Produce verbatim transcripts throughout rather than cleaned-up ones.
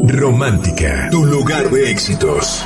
Romántica, tu lugar de éxitos.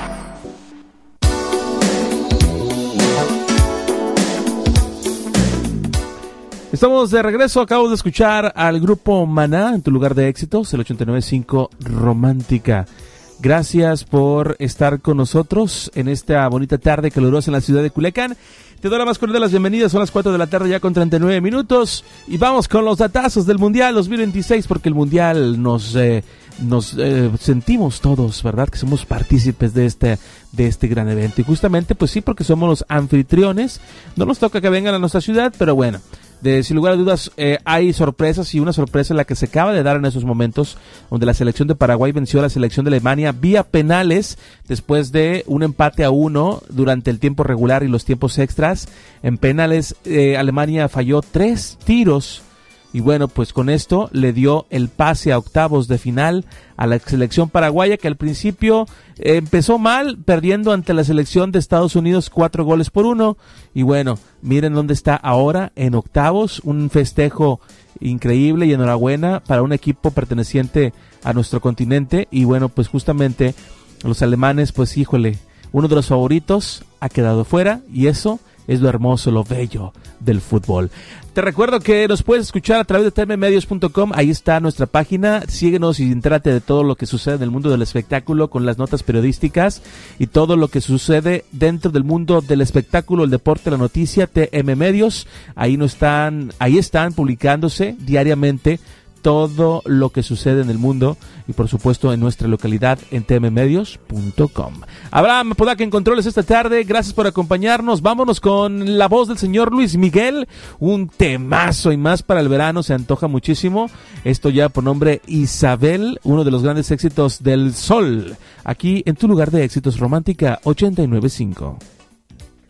Estamos de regreso, acabo de escuchar al grupo Maná en tu lugar de éxitos, el ochenta y nueve punto cinco Romántica. Gracias por estar con nosotros en esta bonita tarde calurosa en la ciudad de Culiacán. Te doy la más cordial de las bienvenidas, son las cuatro de la tarde ya con treinta y nueve minutos y vamos con los datazos del Mundial dos mil veintiséis porque el Mundial nos eh, nos eh, sentimos todos, ¿verdad? Que somos partícipes de este de este gran evento y justamente pues sí porque somos los anfitriones, no nos toca que vengan a nuestra ciudad, pero bueno. De, sin lugar a dudas, eh, hay sorpresas y una sorpresa en la que se acaba de dar en esos momentos, donde la selección de Paraguay venció a la selección de Alemania vía penales, después de un empate a uno durante el tiempo regular y los tiempos extras. En penales, eh, Alemania falló tres tiros, y bueno, pues con esto le dio el pase a octavos de final a la selección paraguaya, que al principio eh, empezó mal, perdiendo ante la selección de Estados Unidos cuatro goles por uno, y bueno, miren dónde está ahora, en octavos, un festejo increíble y enhorabuena para un equipo perteneciente a nuestro continente, y bueno, pues justamente los alemanes, pues híjole, uno de los favoritos ha quedado fuera, y eso es lo hermoso, lo bello del fútbol. Te recuerdo que nos puedes escuchar a través de t m medios punto com, ahí está nuestra página, síguenos y entérate de todo lo que sucede en el mundo del espectáculo con las notas periodísticas y todo lo que sucede dentro del mundo del espectáculo, el deporte, la noticia, T M Medios, ahí no están, ahí están publicándose diariamente todo lo que sucede en el mundo y por supuesto en nuestra localidad en t m medios punto com. Abraham Podaca en controles esta tarde, gracias por acompañarnos. Vámonos con la voz del señor Luis Miguel, un temazo y más para el verano, se antoja muchísimo. Esto ya por nombre Isabel, uno de los grandes éxitos del Sol, aquí en tu lugar de éxitos Romántica ochenta y nueve punto cinco.